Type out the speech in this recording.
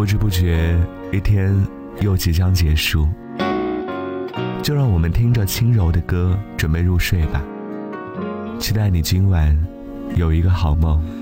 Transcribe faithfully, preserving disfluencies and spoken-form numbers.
不知不觉一天又即将结束，就让我们听着轻柔的歌准备入睡吧。期待你今晚有一个好梦。